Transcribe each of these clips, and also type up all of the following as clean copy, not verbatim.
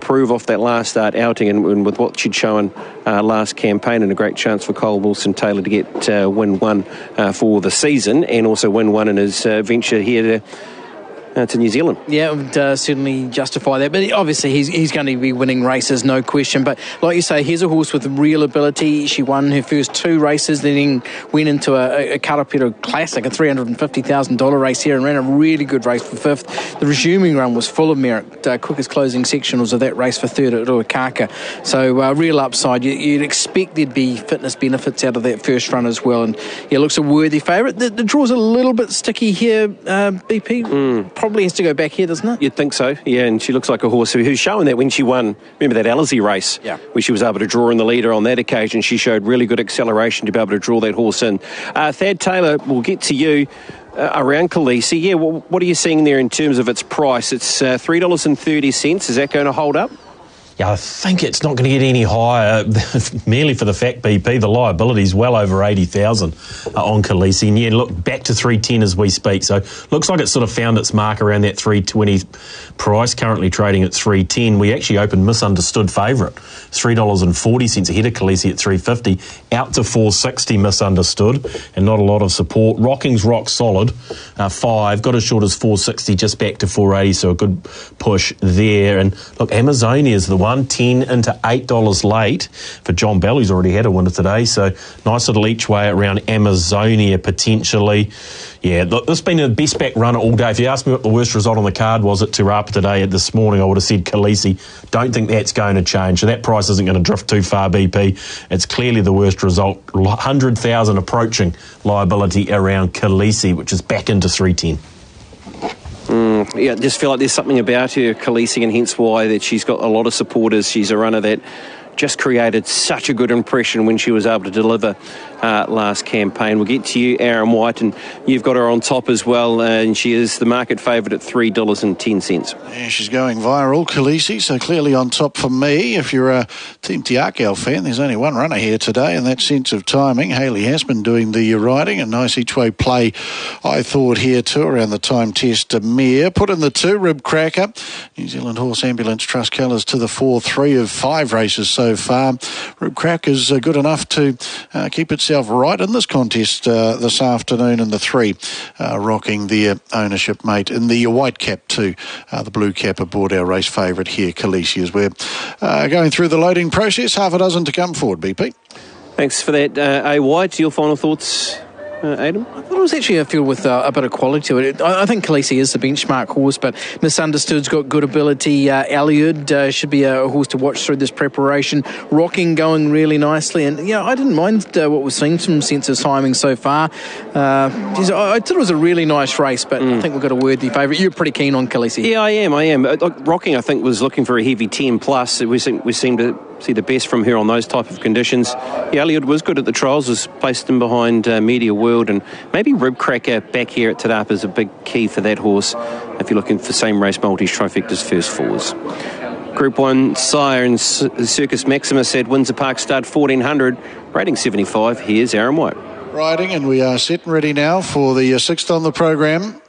improve off that last start outing and with what she'd shown last campaign, and a great chance for Cole Wilson-Taylor to get win one for the season, and also win one in his venture here to New Zealand. Yeah, it would certainly justify that. But obviously he's going to be winning races, no question. But like you say, here's a horse with real ability. She won her first 2 races, then went into a Karapiro Classic, a $350,000 race here, and ran a really good race for 5th. The resuming run was full of merit. Quickest closing sectionals of that race for 3rd at Ruakaka. So real upside. You'd expect there'd be fitness benefits out of that first run as well. And yeah, looks a worthy favourite. The draw's a little bit sticky here, BP. Probably has to go back here, doesn't it? You'd think so, yeah, and she looks like a horse who's shown that when she won, remember that Alizé race, where she was able to draw in the leader on that occasion. She showed really good acceleration to be able to draw that horse in. Thad Taylor, we'll get to you around Khaleesi. Yeah, well, what are you seeing there in terms of its price? It's $3.30. Is that going to hold up? Yeah, I think it's not going to get any higher, merely for the fact, BP, the liability is well over 80,000 on Khaleesi. And yeah, look, back to 310 as we speak. So looks like it's sort of found its mark around that 320 price, currently trading at 310. We actually opened misunderstood favourite, $3.40 ahead of Khaleesi at 350, out to 460 misunderstood, and not a lot of support. Rocking's rock solid, 5, got as short as 460, just back to 480, so a good push there. And look, Amazonia is the one, 10 into $8 late for John Bell, who's already had a winner today. So nice little each way around Amazonia potentially. Yeah, look, this has been the best back runner all day. If you asked me what the worst result on the card was at Te Rapa today this morning, I would have said Khaleesi. Don't think that's going to change. So that price isn't going to drift too far, BP. It's clearly the worst result. 100,000 approaching liability around Khaleesi, which is back into 310. Yeah, I just feel like there's something about her, Khaleesi, and hence why that she's got a lot of supporters. She's a runner that just created such a good impression when she was able to deliver last campaign. We'll get to you, Aaron White, and you've got her on top as well, and she is the market favourite at $3.10. Yeah, she's going viral, Khaleesi, so clearly on top for me. If you're a Team Te Akau fan, there's only one runner here today, and that sense of timing. Hayley Hasman doing the riding, a nice each-way play, I thought, here too, around the time test mare. Put in the 2, Rib Cracker. New Zealand Horse Ambulance Trust colours to the 4, 3 of 5 races so far. Rib Cracker's good enough to keep itself right in this contest this afternoon in the 3, rocking their ownership mate in the white cap too. The blue cap aboard our race favourite here, Khaleesi, as we're going through the loading process. Half a dozen to come forward, BP. Thanks for that, A. White. Your final thoughts, Adam? I thought it was actually a field with a bit of quality to it. I think Khaleesi is the benchmark horse, but Misunderstood's got good ability. Aliud should be a horse to watch through this preparation. Rocking going really nicely, and yeah, I didn't mind what we've seen from sense of timing so far. I thought it was a really nice race, but I think we've got a worthy favourite. You're pretty keen on Khaleesi. Yeah, I am. Rocking, I think, was looking for a heavy 10 plus. We seem to see the best from her on those type of conditions. Yeah, Aliud was good at the trials, was placed in behind Media World, and maybe Rib Cracker back here at Te Rapa is a big key for that horse if you're looking for same race multis, trifectas, first fours. Group 1, Sire and Circus Maximus at Windsor Park stud 1400, rating 75. Here's Aaron White. Riding, and we are set and ready now for the 6th on the program.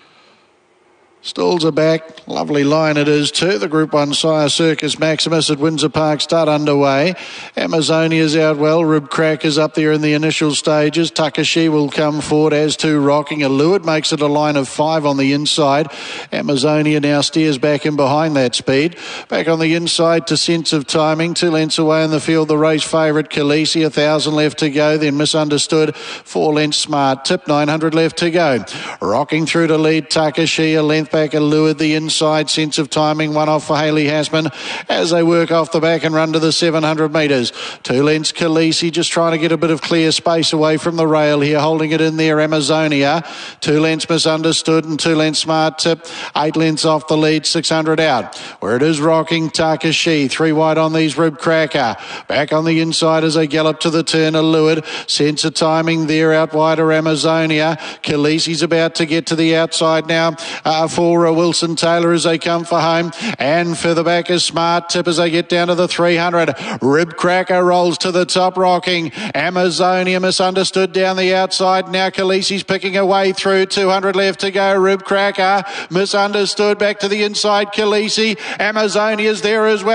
Stalls are back. Lovely line it is too. The Group 1 Sire Circus Maximus at Windsor Park start underway. Amazonia's out well. Rib Cracker's up there in the initial stages. Takashi will come forward, as to Rocking. Aluid makes it a line of 5 on the inside. Amazonia now steers back in behind that speed. Back on the inside to Sense of Timing. 2 lengths away in the field, the race favourite Khaleesi. 1,000 left to go. Then Misunderstood. 4 lengths Smart Tip. 900 left to go. Rocking through to lead Takashi. A length back Aluid, the inside. Sense of Timing, 1 off for Hayley Hasman as they work off the back and run to the 700 metres. 2 lengths Khaleesi, just trying to get a bit of clear space away from the rail here, holding it in there. Amazonia, 2 lengths Misunderstood and 2 lengths Smart Tip. 8 lengths off the lead, 600 out. Where it is Rocking, Takashi, 3 wide on these, Rib Cracker. Back on the inside as they gallop to the turn, Aluid. Sense of Timing there, out wider Amazonia. Khaleesi's about to get to the outside now for Wilson-Taylor as they come for home, and further back is Smart Tip as they get down to the 300. Rib Cracker rolls to the top, Rocking. Amazonia Misunderstood down the outside. Now Khaleesi's picking her way through. 200 left to go. Rib Cracker, Misunderstood back to the inside. Khaleesi, Amazonia's there as well.